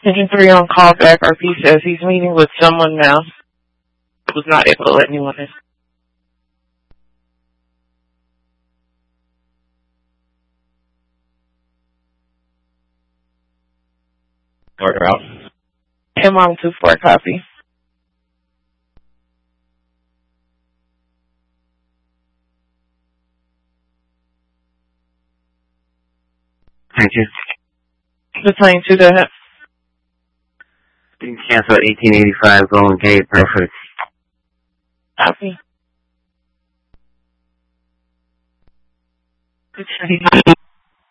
Engine 3 on callback. RP says he's meeting with someone now. Was not able to let anyone in. Order out. M124 copy. Thank you. The plane to the... You can cancel 1885 Golden Gate. Perfect. Copy.